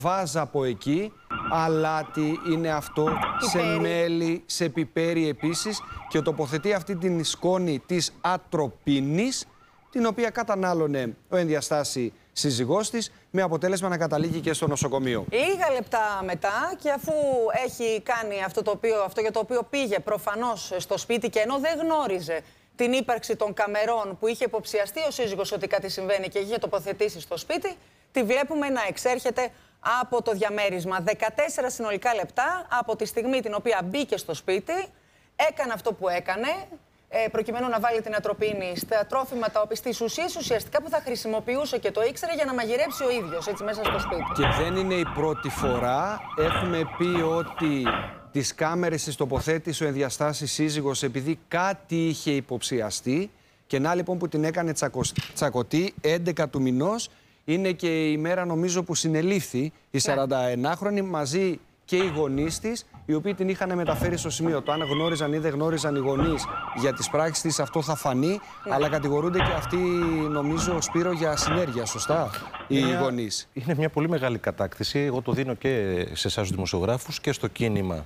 βάζ από εκεί, αλάτι είναι αυτό, σε μέλι, σε πιπέρι επίσης, και τοποθετεί αυτή την σκόνη της ατροπίνης, την οποία κατανάλωνε ο ενδιαστάση σύζυγός της, με αποτέλεσμα να καταλήγει και στο νοσοκομείο. Λίγα λεπτά μετά, και αφού έχει κάνει αυτό για το οποίο πήγε προφανώς στο σπίτι, και ενώ δεν γνώριζε την ύπαρξη των καμερών που είχε υποψιαστεί ο σύζυγος ότι κάτι συμβαίνει και είχε τοποθετήσει στο σπίτι, τη βλέπουμε να εξέρχεται από το διαμέρισμα. 14 συνολικά λεπτά από τη στιγμή την οποία μπήκε στο σπίτι, έκανε αυτό που έκανε, προκειμένου να βάλει την ατροπίνη στα τρόφιμα, στις ουσίες ουσιαστικά που θα χρησιμοποιούσε, και το ήξερε, για να μαγειρέψει ο ίδιος έτσι μέσα στο σπίτι. Και δεν είναι η πρώτη φορά. Έχουμε πει ότι τις κάμερες τις τοποθέτησε ο ενδιαστάσης σύζυγος επειδή κάτι είχε υποψιαστεί, και να λοιπόν που την έκανε τσακωτή 11 του μηνός. Είναι και η μέρα, νομίζω, που συνελήφθη η 41χρονη, μαζί και οι γονείς της, οι οποίοι την είχαν μεταφέρει στο σημείο. Το αν γνώριζαν ή δεν γνώριζαν οι γονείς για τις πράξεις της, αυτό θα φανεί, αλλά κατηγορούνται και αυτοί, νομίζω, Σπύρο, για συνέργεια, σωστά, οι γονείς. Είναι μια πολύ μεγάλη κατάκτηση. Εγώ το δίνω και σε εσάς τους δημοσιογράφους και στο κίνημα.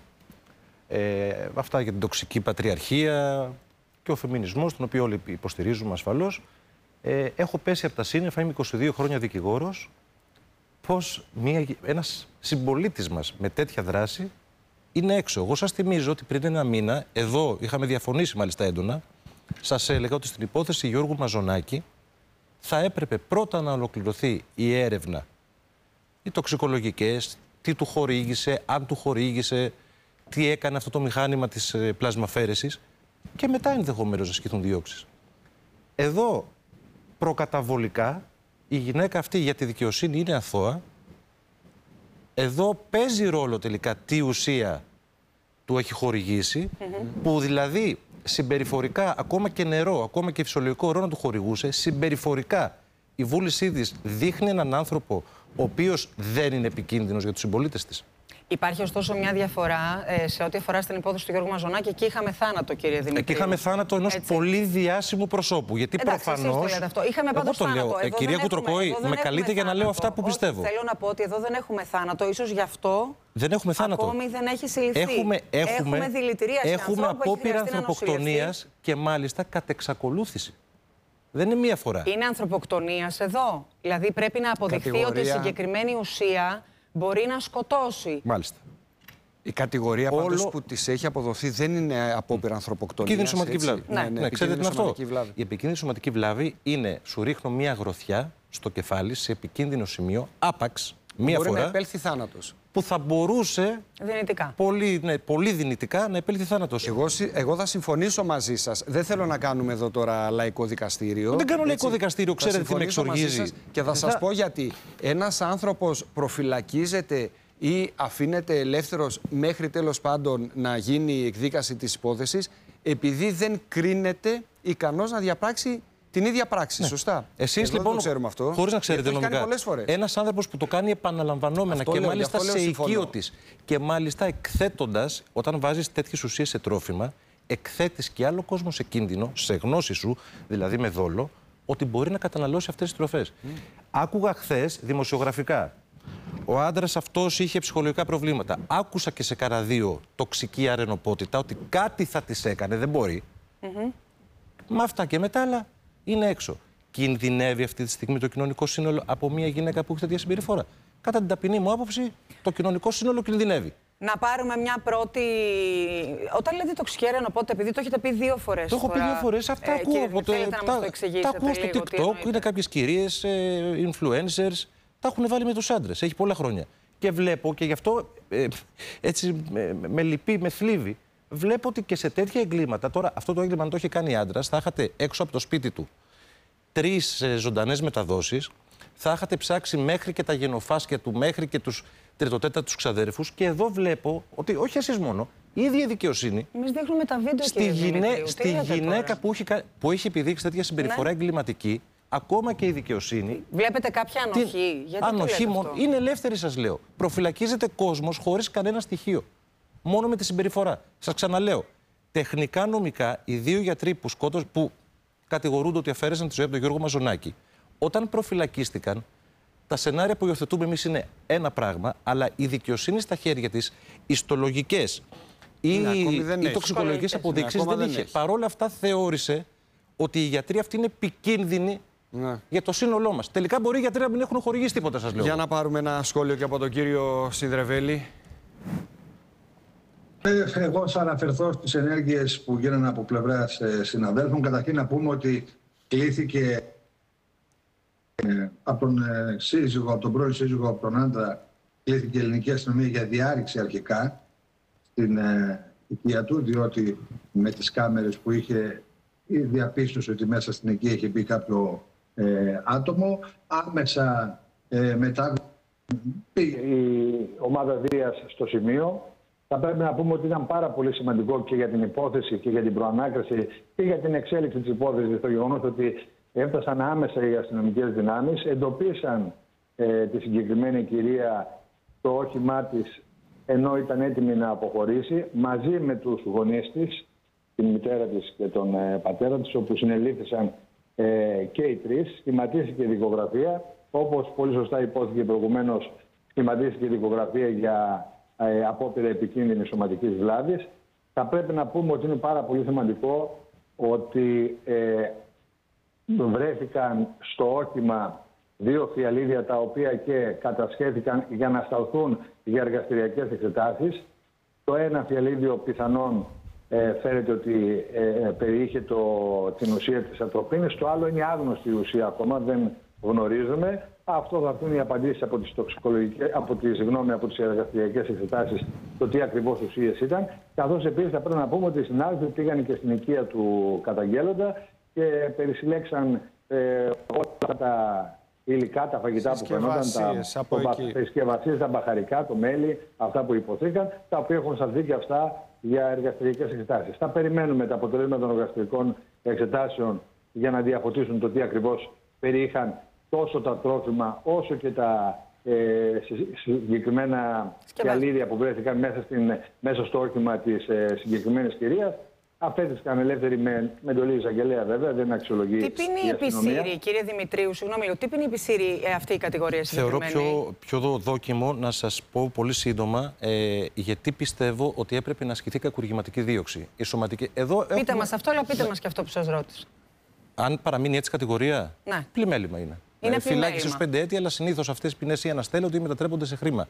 Αυτά για την τοξική πατριαρχία και ο φεμινισμός, τον οποίο όλοι υποστηρίζουμε ασφαλώς. Έχω πέσει από τα σύννεφα, είμαι 22 χρόνια δικηγόρος, πως ένας συμπολίτης μας με τέτοια δράση είναι έξω. Εγώ σας θυμίζω ότι πριν ένα μήνα, εδώ είχαμε διαφωνήσει μάλιστα έντονα, σας έλεγα ότι στην υπόθεση Γιώργου Μαζονάκη θα έπρεπε πρώτα να ολοκληρωθεί η έρευνα, οι τοξικολογικές, τι του χορήγησε, αν του χορήγησε, τι έκανε αυτό το μηχάνημα της πλασμαφέρεσης, και μετά ενδεχομένως να ασκηθούν διώξεις. Εδώ προκαταβολικά η γυναίκα αυτή για τη δικαιοσύνη είναι αθώα. Εδώ παίζει ρόλο τελικά τι ουσία του έχει χορηγήσει, που δηλαδή συμπεριφορικά, ακόμα και νερό, ακόμα και φυσιολογικό ορό να του χορηγούσε, συμπεριφορικά η βούλησή της δείχνει έναν άνθρωπο ο οποίος δεν είναι επικίνδυνος για τους συμπολίτες της. Υπάρχει ωστόσο μια διαφορά σε ό,τι αφορά στην υπόθεση του Γιώργου Μαζονάκη. Εκεί είχαμε θάνατο, κύριε Δημητρίου. Εκεί είχαμε θάνατο ενός πολύ διάσημου προσώπου. Γιατί προφανώς. Είχαμε πάντως θάνατο. Κυρία Κουτροκόη, με καλείτε για να λέω αυτά που πιστεύω. Θέλω να πω ότι εδώ δεν έχουμε θάνατο. Ίσως γι' αυτό. Δεν έχουμε θάνατο. Ακόμη δεν έχει συλληφθεί. Έχουμε δηλητηρίαση. Έχουμε απόπειρα ανθρωποκτονίας και μάλιστα κατ' εξακολούθηση. Δεν είναι μία φορά. Είναι ανθρωποκτονίας εδώ. Δηλαδή πρέπει να αποδειχθεί ότι η συγκεκριμένη ουσία μπορεί να σκοτώσει. Μάλιστα. Η κατηγορία πάντως που της έχει αποδοθεί δεν είναι απόπειρα ανθρωποκτονίας. Επικίνδυνη σωματική βλάβη. Ναι, ξέρετε τι είναι αυτό. Η επικίνδυνη σωματική βλάβη είναι σου ρίχνω μία γροθιά στο κεφάλι σε επικίνδυνο σημείο, άπαξ, μία φορά. Μπορεί να επέλθει θάνατος. Που θα μπορούσε δυνητικά. Πολύ δυνητικά να επέλθει θάνατος. Εγώ θα συμφωνήσω μαζί σας. Δεν θέλω να κάνουμε εδώ τώρα λαϊκό δικαστήριο. Δεν κάνω λαϊκό δικαστήριο, ξέρετε τι με εξοργίζει. Και θα σας πω γιατί. Ένας άνθρωπος προφυλακίζεται ή αφήνεται ελεύθερος μέχρι τέλος πάντων να γίνει η εκδίκαση της υπόθεσης, επειδή δεν κρίνεται ικανός να διαπράξει την ίδια πράξη. Σωστά. Εσείς λοιπόν, χωρίς να ξέρετε νομικά, ένας άνθρωπος που το κάνει επαναλαμβανόμενα και μάλιστα σε οικείο της, και μάλιστα εκθέτοντας, όταν βάζεις τέτοιες ουσίες σε τρόφιμα, εκθέτεις και άλλο κόσμο σε κίνδυνο, σε γνώση σου, δηλαδή με δόλο, ότι μπορεί να καταναλώσει αυτές τις τροφές. Άκουγα χθες δημοσιογραφικά. Ο άντρας αυτός είχε ψυχολογικά προβλήματα. Άκουσα και σε καραδίο τοξική αρενοπότητα, ότι κάτι θα της έκανε, δεν μπορεί. Με αυτά και μετά, αλλά είναι έξω. Κινδυνεύει αυτή τη στιγμή το κοινωνικό σύνολο από μια γυναίκα που έχει τέτοια συμπεριφορά? Κατά την ταπεινή μου άποψη, το κοινωνικό σύνολο κινδυνεύει. Να πάρουμε μια πρώτη. Όταν λέτε τοξική αρενοπότητα, επειδή το έχετε πει 2 φορές. Το έχω πει 2 φορές. Αυτά ακούω. Τα ακούω στο TikTok. Είναι κάποιες κυρίες, influencers. Τα έχουν βάλει με τους άντρες. Έχει πολλά χρόνια. Και βλέπω, και γι' αυτό έτσι με λυπεί, με θλίβει, βλέπω ότι και σε τέτοια εγκλήματα. Τώρα, αυτό το έγκλημα, αν το έχει κάνει άντρας, θα είχατε έξω από το σπίτι του 3 ζωντανές μεταδόσεις, θα είχατε ψάξει μέχρι και τα γενοφάσκια του, μέχρι και τους τριτοτέτατους ξαδέρφους. Και εδώ βλέπω ότι όχι εσείς μόνο, η ίδια η δικαιοσύνη. Εμείς δείχνουμε τα βίντεο στη γυναίκα που έχει επιδείξει τέτοια συμπεριφορά εγκληματική, ακόμα και η δικαιοσύνη. Βλέπετε κάποια ανοχή? Γιατί ανοχή μόνο. Είναι ελεύθερη, σας λέω. Προφυλακίζεται κόσμος χωρίς κανένα στοιχείο. Μόνο με τη συμπεριφορά. Σας ξαναλέω. Τεχνικά, νομικά, οι 2 γιατροί που κατηγορούνται ότι αφαίρεσαν τη ζωή από τον Γιώργο Μαζονάκη, όταν προφυλακίστηκαν, Τα σενάρια που υιοθετούμε εμείς είναι ένα πράγμα, αλλά η δικαιοσύνη στα χέρια της, ιστολογικές ή τοξικολογικές αποδείξεις δεν είχε. Παρ' όλα αυτά θεώρησε ότι οι γιατροί αυτοί είναι επικίνδυνοι για το σύνολό μας. Τελικά μπορεί οι γιατροί να μην έχουν χορηγήσει τίποτα, σας λέω. Για να πάρουμε ένα σχόλιο και από τον κύριο Συνδρεβέλη. Εγώ θα αναφερθώ στις ενέργειες που γίνανε από πλευράς συναδέλφων. Καταρχήν να πούμε ότι κλήθηκε από τον σύζυγο, από τον πρώην σύζυγο, από τον άντρα, κλήθηκε η ελληνική αστυνομία για διάρρηξη αρχικά στην οικία του, διότι με τις κάμερες που είχε διαπίστωσε ότι μέσα στην οικία είχε μπει κάποιο άτομο. Άμεσα μετά πήγε η ομάδα Δίας στο σημείο. Θα πρέπει να πούμε ότι ήταν πάρα πολύ σημαντικό και για την υπόθεση και για την προανάκριση και για την εξέλιξη της υπόθεσης το γεγονός ότι έφτασαν άμεσα οι αστυνομικές δυνάμεις, εντοπίσαν τη συγκεκριμένη κυρία στο όχημά της ενώ ήταν έτοιμη να αποχωρήσει, μαζί με τους γονείς της, την μητέρα της και τον πατέρα της, όπου συνελήφθησαν και οι τρεις. Σχηματίστηκε η δικογραφία, όπως πολύ σωστά υπόθηκε προηγουμένως, σχηματίστηκε η δικογραφία για απόπειρα επικίνδυνης σωματικής βλάβης. Θα πρέπει να πούμε ότι είναι πάρα πολύ σημαντικό ότι βρέθηκαν στο όχημα 2 φιαλίδια τα οποία και κατασχέθηκαν για να σταλθούν για εργαστηριακές εξετάσεις. Το ένα φιαλίδιο πιθανόν φαίνεται ότι περιείχε την ουσία της ατροπίνης, το άλλο είναι άγνωστη ουσία ακόμα, δεν γνωρίζουμε. Αυτό θα έρθουν οι απαντήσεις από τις εργαστηριακές εξετάσεις, το τι ακριβώς ουσίες ήταν. Καθώς επίσης θα πρέπει να πούμε ότι οι συνάδελφοι πήγαν και στην οικία του καταγγέλλοντα και περισυλλέξαν όλα τα υλικά, τα φαγητά που φαινόταν, τα συσκευασίες, τα μπαχαρικά, το μέλι, αυτά που υποθήκαν, τα οποία έχουν σταλθεί και αυτά για εργαστηριακές εξετάσεις. Θα περιμένουμε τα αποτελέσματα των εργαστηρικών εξετάσεων για να διαφωτίσουν το τι ακριβώς περιείχαν τόσο τα τρόφιμα όσο και τα συγκεκριμένα φιαλίδια που βρέθηκαν μέσα στο όχημα της συγκεκριμένης κυρίας. Αφέθηκαν ελεύθεροι με εντολή εισαγγελέα, βέβαια, δεν αξιολογεί. Τι πίνει η επισύρη, κύριε Δημητρίου, συγγνώμη, τι πίνει η επισύρη αυτή η κατηγορία συγκεκριμένη? Θεωρώ πιο δόκιμο να σας πω πολύ σύντομα, γιατί πιστεύω ότι έπρεπε να ασκηθεί κακουργηματική δίωξη. Η σωματική... Πείτε μας αυτό, αλλά πείτε μας και αυτό που σας ρώτησα. Αν παραμείνει έτσι κατηγορία, ναι. Πλημέλημα είναι. Φυλάκιση ως 5 έτη, αλλά συνήθως αυτές οι ποινές ή αναστέλλονται ή μετατρέπονται σε χρήμα.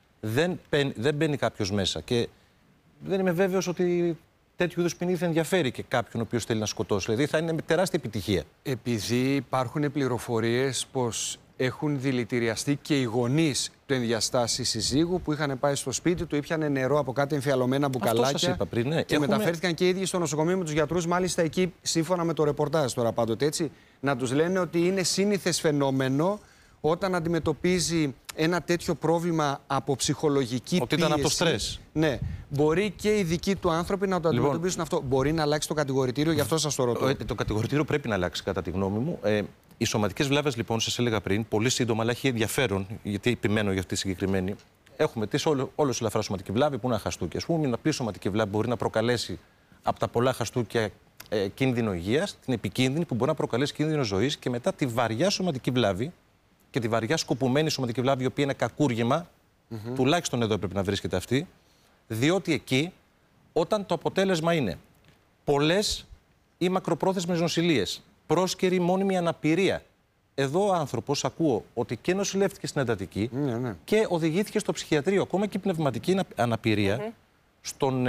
Δεν μπαίνει κάποιος μέσα. Και δεν είμαι βέβαιος ότι τέτοιου είδους ποινή θα ενδιαφέρει και κάποιον ο οποίος θέλει να σκοτώσει. Δηλαδή θα είναι τεράστια επιτυχία. Επειδή υπάρχουν πληροφορίες πως έχουν δηλητηριαστεί και οι γονείς του ενδιαστάση συζύγου που είχαν πάει στο σπίτι του, ήπιανε νερό από κάτι εμφιαλωμένα μπουκαλάκια. Αυτό σας είπα πριν, ναι. Και μεταφέρθηκαν και οι ίδιοι στο νοσοκομείο με τους γιατρούς, μάλιστα εκεί, σύμφωνα με το ρεπορτάζ τώρα πάντοτε έτσι, να τους λένε ότι είναι σύνηθες φαινόμενο όταν αντιμετωπίζει ένα τέτοιο πρόβλημα από ψυχολογική πίεση. Ότι ήταν από το στρες. Ναι. Μπορεί και οι δικοί του άνθρωποι να το αντιμετωπίσουν αυτό. Μπορεί να αλλάξει το κατηγορητήριο, γι' αυτό σας το ρωτώ. Το κατηγορητήριο πρέπει να αλλάξει, κατά τη γνώμη μου. Οι σωματικές βλάβες, λοιπόν, σας έλεγα πριν, πολύ σύντομα, αλλά έχει ενδιαφέρον, γιατί επιμένω για αυτή τη συγκεκριμένη. Έχουμε όλος ελαφρά σωματική βλάβη που είναι αχαστούκια. Ας πούμε, μια απλή σωματική βλάβη μπορεί να προκαλέσει από τα πολλά χαστούκια κίνδυνο υγείας, την επικίνδυνη που μπορεί να προκαλέσει κίνδυνο ζωής, και μετά τη βαριά σωματική βλάβη και τη βαριά σκοπουμένη σωματική βλάβη, η οποία είναι κακούργημα, τουλάχιστον εδώ πρέπει να βρίσκεται αυτή, διότι εκεί, όταν το αποτέλεσμα είναι πολλές ή μακροπρόθεσμες νοσηλίες, πρόσκαιρη μόνιμη αναπηρία. Εδώ ο άνθρωπος, ακούω, ότι και νοσηλεύτηκε στην εντατική και οδηγήθηκε στο ψυχιατρίο, ακόμα και η πνευματική αναπηρία, στον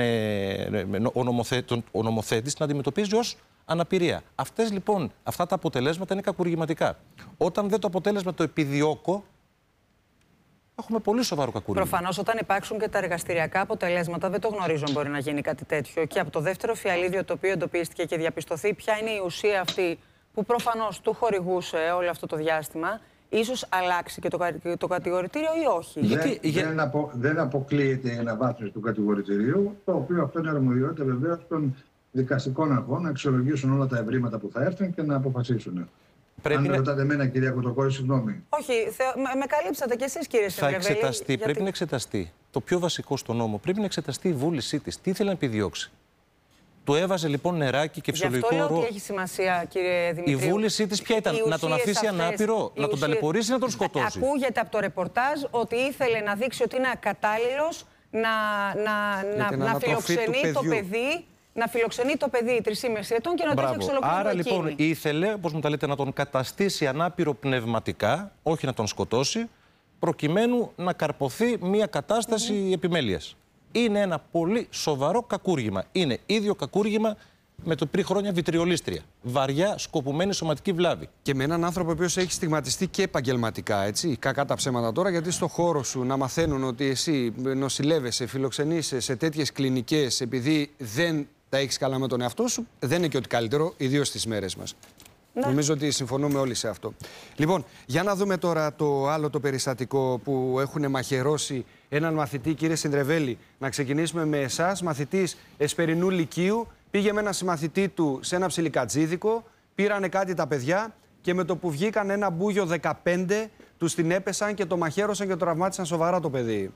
ο νομοθέτης να αντιμετωπίζει ως αναπηρία. Αυτά τα αποτελέσματα είναι κακουργηματικά. Όταν δεν το αποτέλεσμα το επιδιώκω, έχουμε πολύ σοβαρό κακούργημα. Προφανώς, όταν υπάρξουν και τα εργαστηριακά αποτελέσματα, δεν το γνωρίζω αν μπορεί να γίνει κάτι τέτοιο. Και από το δεύτερο φιαλίδιο το οποίο εντοπίστηκε και διαπιστωθεί ποια είναι η ουσία αυτή που προφανώς του χορηγούσε όλο αυτό το διάστημα, ίσως αλλάξει και το κατηγορητήριο ή όχι? Δεν αποκλείεται η αναβάθμιση του κατηγορητηρίου, το οποίο αυτό είναι αρμοδιότητα βεβαίως των δικαστικών αρχών να αξιολογήσουν όλα τα ευρήματα που θα έρθουν και να αποφασίσουν. Αν με ρωτάτε εμένα, κυρία Κοτοκόρη, συγγνώμη. Όχι, με καλύψατε κι εσείς, κύριε Συνδρεβέλη. Πρέπει να εξεταστεί. Το πιο βασικό στον νόμο, πρέπει να εξεταστεί η βούλησή της. Τι ήθελε να επιδιώξει. Του έβαζε λοιπόν νεράκι και φυσιολογικό Γι' αυτό ρο. λέω ότι έχει σημασία, κύριε Δημητρίου. Η βούλησή της ποια ήταν, να τον αφήσει ανάπηρο, να τον ταλαιπωρήσει ή να τον σκοτώσει? Ακούγεται από το ρεπορτάζ ότι ήθελε να δείξει ότι είναι ακατάλληλος να φιλοξενεί το παιδί. Να φιλοξενεί το παιδί 3,5 ετών και να το έχει εξολοκληρώσει. Άρα λοιπόν ήθελε, όπως μου τα λέτε, να τον καταστήσει ανάπηρο πνευματικά, όχι να τον σκοτώσει, προκειμένου να καρποθεί μια κατάσταση επιμέλειας. Είναι ένα πολύ σοβαρό κακούργημα. Είναι ίδιο κακούργημα με το πριν χρόνια βιτριολίστρια. Βαριά σκοπουμένη σωματική βλάβη. Και με έναν άνθρωπο ο οποίος έχει στιγματιστεί και επαγγελματικά, έτσι. Κακά τα ψέματα τώρα, γιατί στο χώρο σου να μαθαίνουν ότι εσύ νοσηλεύεσαι, φιλοξενείσαι σε τέτοιες κλινικές επειδή δεν τα έχεις καλά με τον εαυτό σου, δεν είναι και ότι καλύτερο, ιδίως στις μέρες μας. Ναι. Νομίζω ότι συμφωνούμε όλοι σε αυτό. Λοιπόν, για να δούμε τώρα το άλλο το περιστατικό που έχουν μαχαιρώσει έναν μαθητή, κύριε Συνδρεβέλη. Να ξεκινήσουμε με εσάς, μαθητής Εσπερινού Λυκείου. Πήγε με ένα συμμαθητή του σε ένα ψιλικατζίδικο, πήρανε κάτι τα παιδιά και με το που βγήκαν ένα μπούγιο 15, τους την έπεσαν και το μαχαίρωσαν και το τραυμάτισαν σοβαρά το παιδί.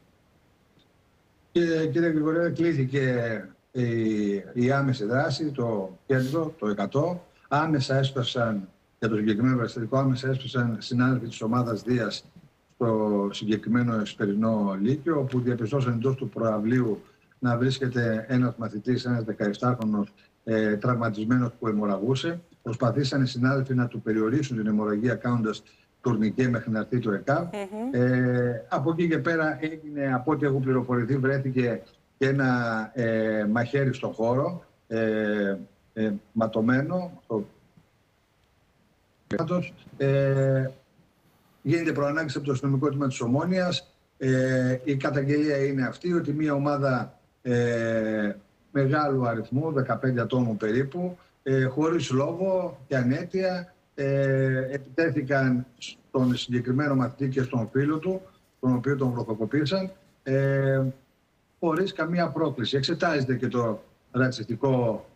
Κύριε Γρηγορέα, κλείθηκε η άμεση δράση, το κέντρο, το 100. Άμεσα έσπασαν, για το συγκεκριμένο περιστατικό, άμεσα έσπασαν συνάδελφοι της ομάδας Δίας στο συγκεκριμένο Εσπερινό Λύκειο, όπου διαπιστώσαν εντός του προαυλίου να βρίσκεται ένας μαθητής, ένας 17χρονος τραυματισμένος που αιμορραγούσε. Προσπαθήσαν οι συνάδελφοι να του περιορίσουν την αιμορραγία κάνοντας τουρνικέ μέχρι να έρθει το ΕΚΑΒ. Από εκεί και πέρα έγινε, από ό,τι έχω πληροφορηθεί, βρέθηκε και ένα μαχαίρι στον χώρο, ματωμένο. Γίνεται προανάγκηση από το αστυνομικό τμήμα της Ομόνοιας. Η καταγγελία είναι αυτή, ότι μια ομάδα μεγάλου αριθμού, 15 ατόμων περίπου, χωρίς λόγο και ανέτεια, επιτέθηκαν στον συγκεκριμένο μαθητή και στον φίλο του, τον οποίο τον βροχοκοπήσαν, χωρίς καμία πρόκληση. Εξετάζεται και το ρατσιστικό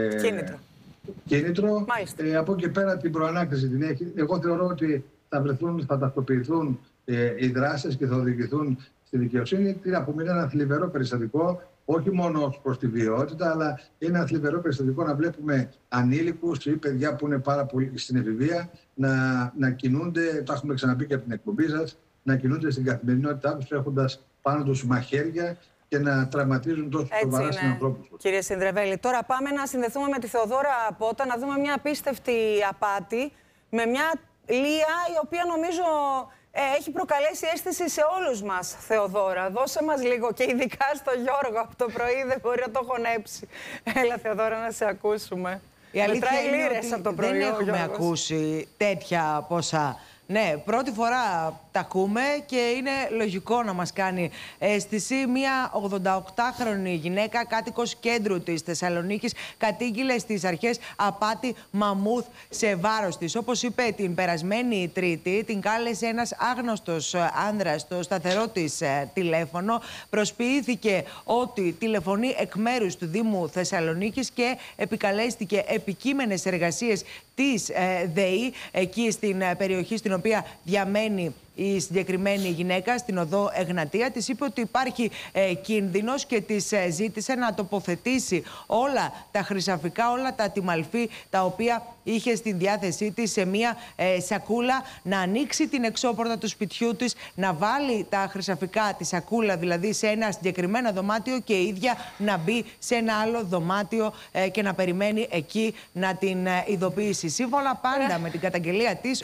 κίνητρο. Από εκεί πέρα την προανάκριση την έχει. Εγώ θεωρώ ότι θα ταυτοποιηθούν οι δράσεις και θα οδηγηθούν στη δικαιοσύνη. Τι να πούμε, είναι ένα θλιβερό περιστατικό, όχι μόνο προς τη βιαιότητα, αλλά είναι ένα θλιβερό περιστατικό να βλέπουμε ανήλικους ή παιδιά που είναι πάρα πολύ στην εφηβεία να κινούνται, το έχουμε ξαναπεί και από την εκπομπή σας, να κινούνται στην καθημερινότητά τους έχοντας πάνω τους μαχαίρια και να τραυματίζουν τόσο σοβαρά στην ανθρώπους. Κύριε Συνδρεβέλη, τώρα πάμε να συνδεθούμε με τη Θεοδώρα Πότα, να δούμε μια απίστευτη απάτη με μια Λία η οποία νομίζω έχει προκαλέσει αίσθηση σε όλους μας, Θεοδώρα. Δώσε μας λίγο και ειδικά στο Γιώργο από το πρωί, δεν μπορεί να το χωνέψει. Έλα Θεοδώρα να σε ακούσουμε. Η αλήθεια είναι ότι από το πρωί δεν έχουμε ακούσει τέτοια ποσά. Ναι, πρώτη φορά τα ακούμε και είναι λογικό να μας κάνει αίσθηση. Μία 88χρονη γυναίκα, κάτοικος κέντρου της Θεσσαλονίκης, κατήγγειλε στις αρχές απάτη μαμούθ σε βάρος της. Όπως είπε την περασμένη Τρίτη, την κάλεσε ένας άγνωστος άνδρας στο σταθερό της τηλέφωνο. Προσποιήθηκε ότι τηλεφωνεί εκ μέρους του Δήμου Θεσσαλονίκης και επικαλέστηκε επικείμενες εργασίες της ΔΕΗ, εκεί στην περιοχή στην οποία διαμένει η συγκεκριμένη γυναίκα, στην οδό Εγνατία. Της είπε ότι υπάρχει κίνδυνος και της ζήτησε να τοποθετήσει όλα τα χρυσαφικά, όλα τα τιμαλφή τα οποία είχε στην διάθεσή της σε μία σακούλα, να ανοίξει την εξώπορτα του σπιτιού της, να βάλει τα χρυσαφικά, τη σακούλα δηλαδή, σε ένα συγκεκριμένο δωμάτιο και η ίδια να μπει σε ένα άλλο δωμάτιο και να περιμένει εκεί να την ειδοποιήσει. Σύμφωνα πάντα με την καταγγελία της, 38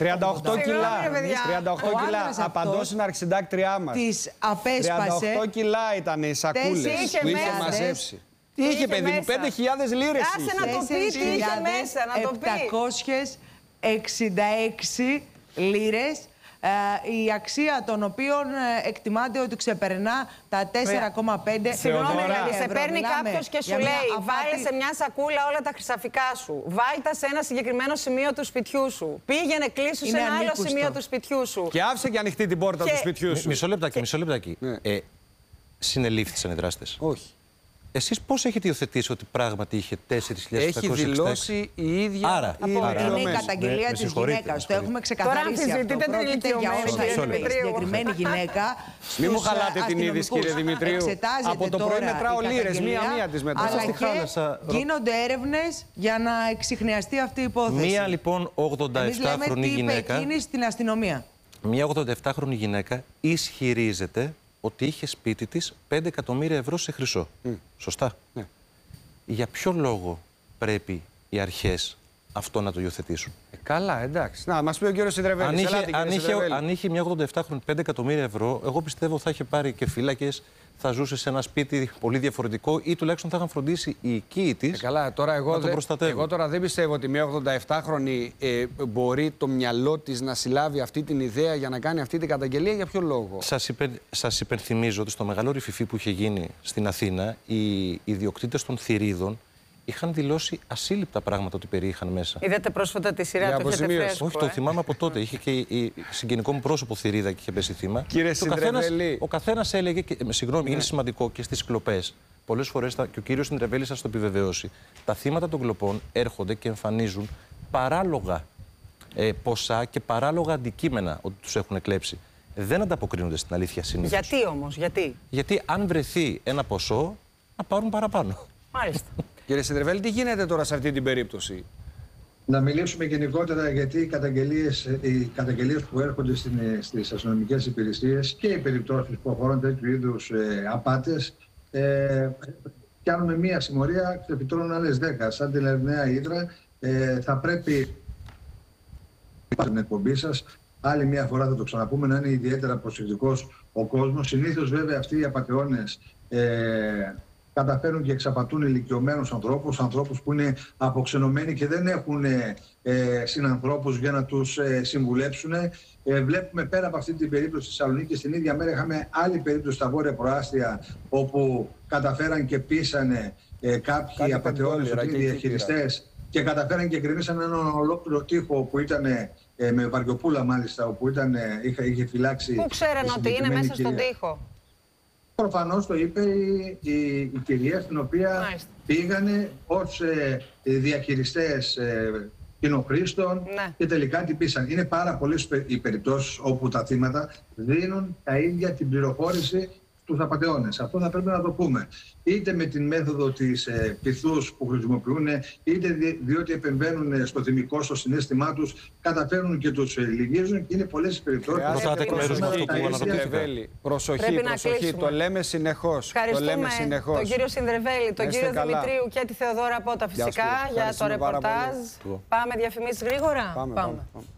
κιλά. Απαντώ στην αρχισυντάκτριά μας. Τις απέσπασε. 38 κιλά ήταν οι σακούλες που είχε μαζέψει. Τι είχε, παιδί μου, 5.000 λίρες. Άσε να το πει, τι είχε μέσα, να το πει. 766 λίρες, η αξία των οποίων εκτιμάται ότι ξεπερνά τα 4,5 Συγγνώμη, δηλαδή σε παίρνει κάποιος και σου λέει βάλε σε μια σακούλα όλα τα χρυσαφικά σου, βάλτα σε ένα συγκεκριμένο σημείο του σπιτιού σου, πήγαινε κλείσου σε ένα άλλο σημείο του σπιτιού σου. Και άφησε και ανοιχτή την πόρτα του σπιτιού σου. Μισό λεπτάκι. Συνελήφθησαν οι δράστες? Όχι. Εσείς πώς έχετε υιοθετήσει ότι πράγματι είχε 4.766? Έχει δηλώσει η ίδια. Άρα, Είναι η καταγγελία της γυναίκας. Το έχουμε ξεκαθαρίσει αυτό. Πρόκειται για όσα είπε η συγκεκριμένη γυναίκα. Μην μου χαλάτε την είδηση, κύριε Δημητρίου. Εξετάζεται από το πρωί μετράω λίρες, μία-μία τις μετράω. Αλλά και γίνονται έρευνες για να εξιχνιαστεί αυτή η υπόθεση. Μία λοιπόν 87χρονη γυναίκα. Εκείνη στην αστυνομία. Μία 87χρονη γυναίκα ισχυρίζεται ότι είχε σπίτι της 5 εκατομμύρια ευρώ σε χρυσό. Σωστά. Ναι. Για ποιο λόγο πρέπει οι αρχές αυτό να το υιοθετήσουν? Καλά, εντάξει. Να, μας πει ο κύριος Συνδρεβέλης. Αν είχε μια 87χρονη 5 εκατομμύρια ευρώ, εγώ πιστεύω θα είχε πάρει και φύλακες, θα ζούσε σε ένα σπίτι πολύ διαφορετικό ή τουλάχιστον θα είχαν φροντίσει οι οικοί της καλά, τώρα εγώ τώρα δεν πιστεύω ότι μια 87χρονη μπορεί το μυαλό της να συλλάβει αυτή την ιδέα για να κάνει αυτή την καταγγελία. Για ποιο λόγο? Σας υπενθυμίζω ότι στο μεγάλο ρηφιφί που είχε γίνει στην Αθήνα, οι ιδιοκτήτες των θηρίδων είχαν δηλώσει ασύλληπτα πράγματα ότι περιείχαν μέσα. Είδατε πρόσφατα τη σειρά του Φρέσκο? Όχι, το θυμάμαι από τότε. Είχε και η συγγενικό μου πρόσωπο θηρίδα και είχε πέσει θύμα. Κύριε Συνδρεβέλη. Ο καθένας έλεγε, συγγνώμη, είναι σημαντικό και στις κλοπές. Πολλές φορές, και ο κύριος Συνδρεβέλης σας το επιβεβαιώσει, τα θύματα των κλοπών έρχονται και εμφανίζουν παράλογα ποσά και παράλογα αντικείμενα ότι τους έχουν κλέψει. Δεν ανταποκρίνονται στην αλήθεια συνήθως. Γιατί όμως, γιατί? Γιατί αν βρεθεί ένα ποσό, να πάρουν παραπάνω. Μάλιστα. Κύριε Συνδρεβέλη, τι γίνεται τώρα σε αυτή την περίπτωση? Να μιλήσουμε γενικότερα, γιατί οι καταγγελίες που έρχονται στις αστυνομικές υπηρεσίες και οι περιπτώσεις που αφορούν τέτοιου είδους απάτες κάνουμε μία συμμορία, ξεφυτρώνουν άλλες 10. Σαν την Ερναία Ύδρα θα πρέπει στην εκπομπή σας, άλλη μία φορά θα το ξαναπούμε, να είναι ιδιαίτερα προσεκτικός ο κόσμος. Συνήθως βέβαια αυτοί οι απατεώνες καταφέρουν και εξαπατούν ηλικιωμένους ανθρώπους που είναι αποξενωμένοι και δεν έχουν συνανθρώπους για να τους συμβουλέψουν. Βλέπουμε πέρα από αυτή την περίπτωση στη Θεσσαλονίκη, την ίδια μέρα είχαμε άλλη περίπτωση στα βόρεια προάστια, όπου καταφέραν και πείσανε κάποιοι απατεώνες ότι είναι διαχειριστές και καταφέραν και γκρεμίσαν έναν ολόκληρο τοίχο που ήταν με βαριοπούλα μάλιστα, όπου είχε φυλάξει. Πού ξέραν ότι είναι μέσα στον τοίχο? Προφανώς το είπε η κυρία, στην οποία πήγανε ως διαχειριστές κοινοχρήστων και τελικά την πείσαν. Είναι πάρα πολλές οι περιπτώσεις όπου τα θύματα δίνουν τα ίδια την πληροφόρηση στους απατεώνες. Αυτό θα πρέπει να το πούμε. Είτε με την μέθοδο της πυθούς που χρησιμοποιούν, είτε διότι επεμβαίνουν στο θυμικό, στο συναίσθημά τους, καταφέρνουν και τους λυγίζουν και είναι πολλές οι περιπτώσεις. Προσοχή, το λέμε συνεχώς. Ευχαριστούμε τον κύριο Συνδρεβέλη, τον κύριο Δημητρίου και τη Θεοδώρα Πότα φυσικά για το ρεπορτάζ. Πάμε διαφημίσεις γρήγορα. Πάμε.